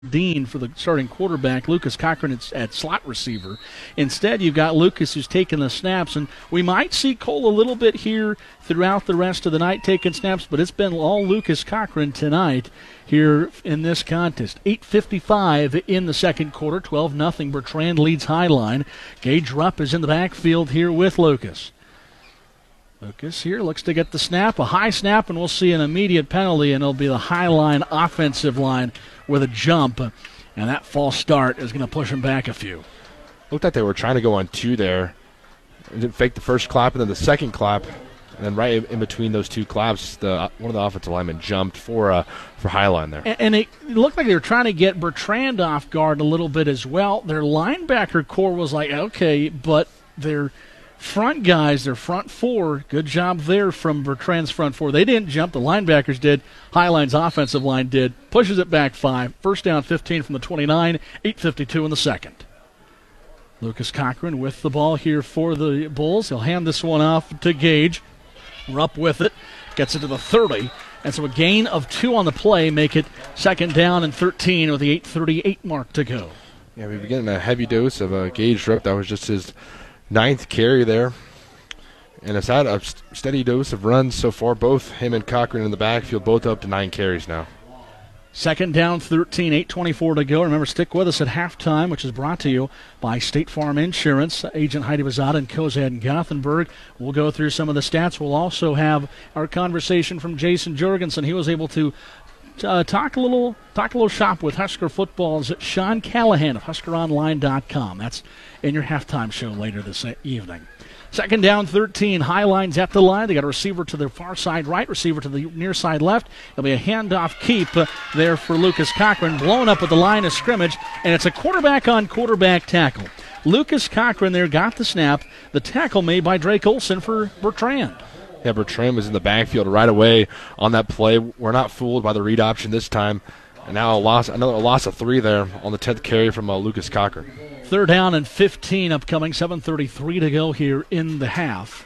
Dean for the starting quarterback, Lucas Cochran at slot receiver. Instead, you've got Lucas who's taking the snaps, and we might see Cole a little bit here throughout the rest of the night taking snaps, but it's been all Lucas Cochran tonight here in this contest. 8:55 in the second quarter, 12-0. Bertrand leads Highline. Gage Rupp is in the backfield here with Lucas. Lucas here looks to get the snap, a high snap, and we'll see an immediate penalty, and it'll be the Highline offensive line with a jump, and that false start is going to push him back a few. Looked like they were trying to go on two there. Didn't fake the first clap and then the second clap, and then right in between those two claps, one of the offensive linemen jumped for Highline there. And it looked like they were trying to get Bertrand off guard a little bit as well. Their linebacker core was like, okay, but their front guys, their front four, good job there from Bertrand's front four. They didn't jump. The linebackers did. Highline's offensive line did. Pushes it back 5. First down 15 from the 29. 8:52 in the second. Lucas Cochran with the ball here for the Bulls. He'll hand this one off to Gage. Rupp with it. Gets it to the 30. And so a gain of 2 on the play. Make it second down and 13 with the 8:38 mark to go. Yeah, we've been getting a heavy dose of Gage Rupp. That was just his 9th carry there. And it's had a steady dose of runs so far. Both him and Cochran in the backfield, both up to 9 carries now. Second down, 13, 8:24 to go. Remember, stick with us at halftime, which is brought to you by State Farm Insurance. Agent Heidi Bazada and Kozad and Gothenburg. We'll go through some of the stats. We'll also have our conversation from Jason Jorgensen. He was able to talk a little shop with Husker football's Sean Callahan of HuskerOnline.com. That's in your halftime show later this evening. Second down, 13. Highline's at the line. They got a receiver to the far side right, receiver to the near side left. It'll be a handoff keep there for Lucas Cochran. Blown up at the line of scrimmage, and it's a quarterback-on-quarterback tackle. Lucas Cochran there got the snap. The tackle made by Drake Olson for Bertrand. Yeah, Bertrand was in the backfield right away on that play. We're not fooled by the read option this time. And now another loss of 3 there on the 10th carry from Lucas Cochran. Third down and 15 upcoming, 7:33 to go here in the half.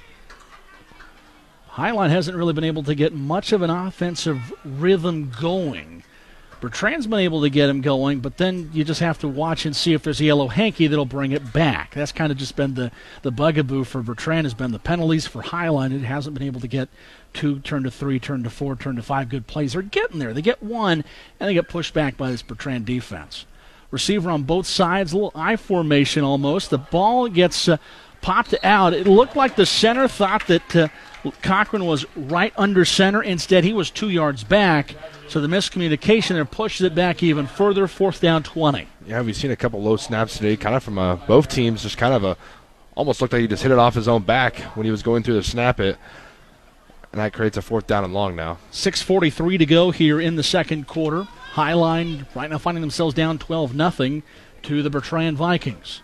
Highline hasn't really been able to get much of an offensive rhythm going. Bertrand's been able to get him going, but then you just have to watch and see if there's a yellow hanky that'll bring it back. That's kind of just been the bugaboo for Bertrand, has been the penalties. For Highline, it hasn't been able to get 2, turn to 3, turn to 4, turn to 5 good plays. They're getting there. They get 1, and they get pushed back by this Bertrand defense. Receiver on both sides, a little I formation almost. The ball gets popped out. It looked like the center thought that Cochran was right under center. Instead, he was 2 yards back. So the miscommunication there pushes it back even further. Fourth down, 20. Yeah, we've seen a couple low snaps today, kind of from both teams. Just kind of almost looked like he just hit it off his own back when he was going through to snap it. And that creates a fourth down and long now. 6:43 to go here in the second quarter. Highline right now finding themselves down 12-0 to the Bertrand Vikings.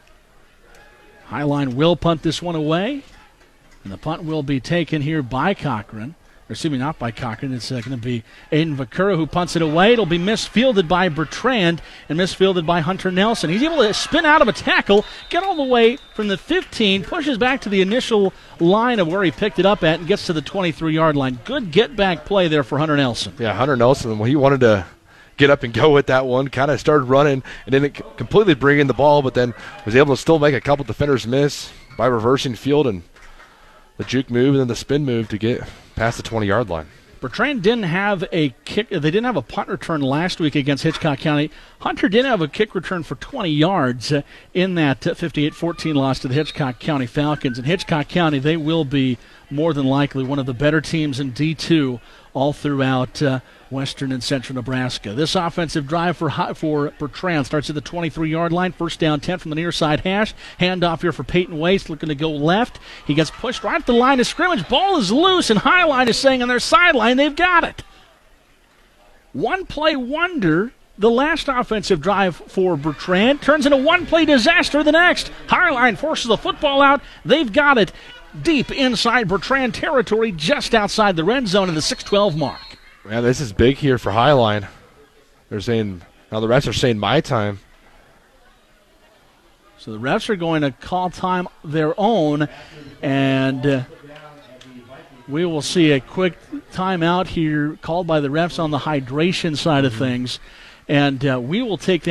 Highline will punt this one away. And the punt will be taken here by Cochran. Or excuse me, not by Cochran. It's going to be Aiden Vakura who punts it away. It'll be misfielded by Bertrand and misfielded by Hunter Nelson. He's able to spin out of a tackle, get all the way from the 15, pushes back to the initial line of where he picked it up at, and gets to the 23-yard line. Good get-back play there for Hunter Nelson. Yeah, Hunter Nelson, when he wanted to get up and go with that one, kind of started running and didn't completely bring in the ball, but then was able to still make a couple defenders miss by reversing field and the juke move and then the spin move to get past the 20-yard line. Bertrand didn't have a kick. They didn't have a punt return last week against Hitchcock County. Hunter did have a kick return for 20 yards in that 58-14 loss to the Hitchcock County Falcons. And Hitchcock County, they will be more than likely one of the better teams in D2 all throughout western and central Nebraska. This offensive drive for Bertrand starts at the 23-yard line. First down 10 from the near side hash. Handoff here for Peyton Waste, looking to go left. He gets pushed right at the line of scrimmage. Ball is loose, and Highline is saying on their sideline they've got it. One-play wonder. The last offensive drive for Bertrand turns into one-play disaster the next. Highline forces the football out. They've got it deep inside Bertrand territory, just outside the red zone at the 6:12 mark. Yeah, this is big here for Highline. They're saying, now the refs are saying my time. So the refs are going to call time their own, and we will see a quick timeout here called by the refs on the hydration side of things. And we will take